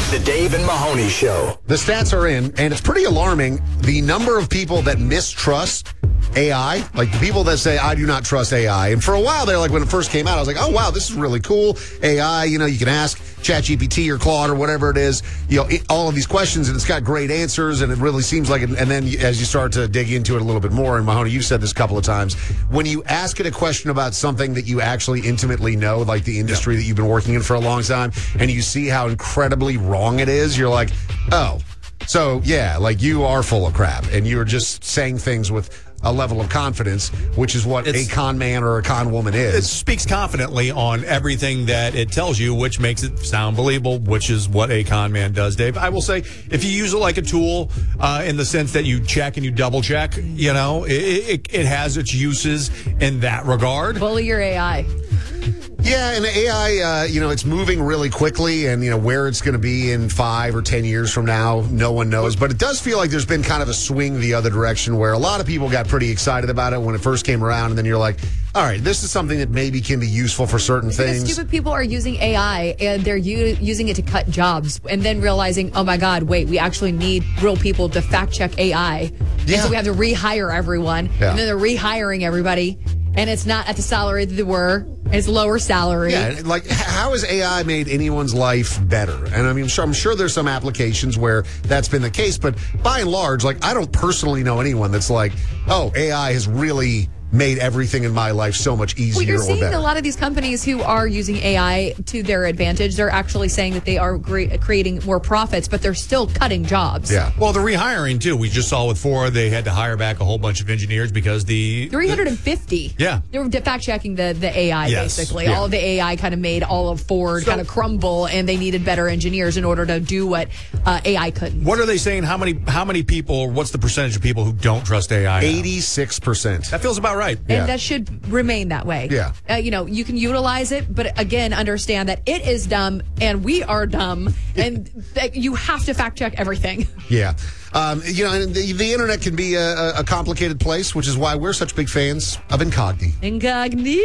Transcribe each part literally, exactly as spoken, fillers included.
The Dave and Mahoney Show. The stats are in, and it's pretty alarming. The number of people that mistrust A I, like the people that say, I do not trust A I. And for a while there, like when it first came out, I was like, oh, wow, this is really cool. A I, you know, you can ask ChatGPT or Claude or whatever it is, you know, it, all of these questions, and it's got great answers, and it really seems like it. And then as you start to dig into it a little bit more, and Mahoney, you've said this a couple of times, when you ask it a question about something that you actually intimately know, like the industry yeah. that you've been working in for a long time, and you see how incredibly wrong it is, you're like, oh, so yeah, like you are full of crap, and you're just saying things with a level of confidence, which is what it's, a con man or a con woman is. It speaks confidently on everything that it tells you, which makes it sound believable, which is what a con man does, Dave. I will say, if you use it like a tool uh, in the sense that you check and you double check, you know, it, it, it has its uses in that regard. Bully your A I. Yeah, and A I, uh, you know, it's moving really quickly, and, you know, where it's going to be in five or ten years from now, no one knows. But it does feel like there's been kind of a swing the other direction where a lot of people got pretty excited about it when it first came around, and then you're like, all right, this is something that maybe can be useful for certain things. Because stupid people are using A I, and they're u- using it to cut jobs, and then realizing, oh, my God, wait, we actually need real people to fact-check A I. Yeah. And so we have to rehire everyone, yeah. and then they're rehiring everybody. And it's not at the salary that they were. It's lower salary. Yeah, like, how has A I made anyone's life better? And I mean, I'm sure, I'm sure there's some applications where that's been the case, but by and large, like, I don't personally know anyone that's like, oh, A I has really made everything in my life so much easier well, you're seeing or better. A lot of these companies who are using A I to their advantage, they're actually saying that they are cre- creating more profits, but they're still cutting jobs. Yeah. Well, the rehiring, too. We just saw with Ford, they had to hire back a whole bunch of engineers because the... three hundred fifty. The, yeah. They were fact-checking the, the A I, yes. basically. Yeah. All of the A I kind of made all of Ford so, kind of crumble, and they needed better engineers in order to do what uh, A I couldn't. What are they saying? How many How many people, what's the percentage of people who don't trust A I now? eighty-six percent. That feels about right. And yeah. that should remain that way. Yeah. Uh, you know, you can utilize it, but again, understand that it is dumb and we are dumb, and that you have to fact check everything. Yeah. Um, you know, and the, the internet can be a, a complicated place, which is why we're such big fans of Incogni. Incogni.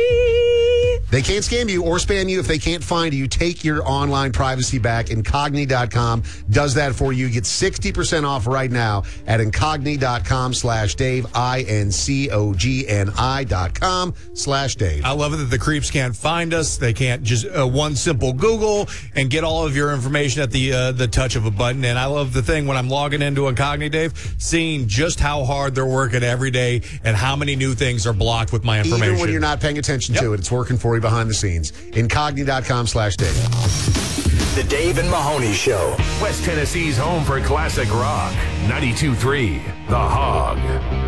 They can't scam you or spam you if they can't find you. Take your online privacy back. Incogni dot com does that for you. Get sixty percent off right now at incogni dot com slash Dave, I N C O G N I dot com slash Dave. I love it that the creeps can't find us. They can't just uh, one simple Google and get all of your information at the uh, the touch of a button. And I love the thing when I'm logging into Incogni, Dave, seeing just how hard they're working every day and how many new things are blocked with my information. Even when you're not paying attention yep. to it, it's working for you behind the scenes. Incogni dot com slash Dave. The Dave and Mahoney Show. West Tennessee's home for classic rock. ninety-two point three The Hog.